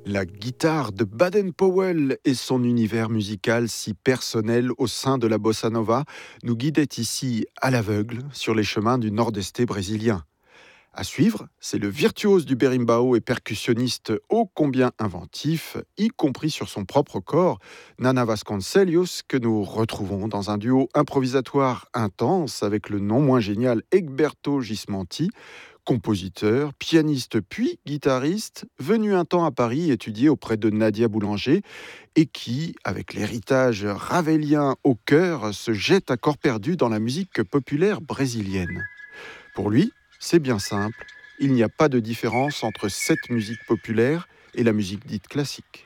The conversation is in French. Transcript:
La guitare de Baden-Powell et son univers musical si personnel au sein de la bossa nova nous guidait ici à l'aveugle sur les chemins du nord-est brésilien. À suivre, c'est le virtuose du berimbau et percussionniste ô combien inventif, y compris sur son propre corps, Nana Vasconcelos, que nous retrouvons dans un duo improvisatoire intense avec le non moins génial Egberto Gismonti, compositeur, pianiste puis guitariste, venu un temps à Paris étudier auprès de Nadia Boulanger et qui, avec l'héritage ravelien au cœur, se jette à corps perdu dans la musique populaire brésilienne. Pour lui, c'est bien simple, il n'y a pas de différence entre cette musique populaire et la musique dite classique.